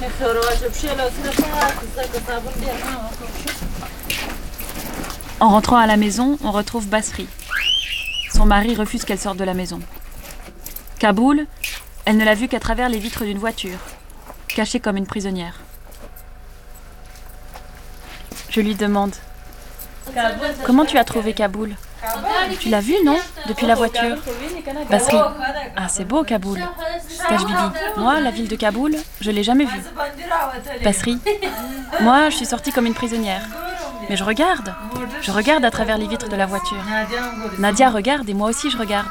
En rentrant à la maison, on retrouve Basri. Son mari refuse qu'elle sorte de la maison. Kaboul, elle ne l'a vue qu'à travers les vitres d'une voiture, cachée comme une prisonnière. Je lui demande « Comment tu as trouvé Kaboul ? Tu l'as vu, non ? Depuis la voiture ?» Basri. Ah, c'est beau, Kaboul. Tajbidi. Moi, la ville de Kaboul, je l'ai jamais vue. Basri. Moi, je suis sortie comme une prisonnière. Mais je regarde à travers les vitres de la voiture. Nadia regarde et moi aussi je regarde.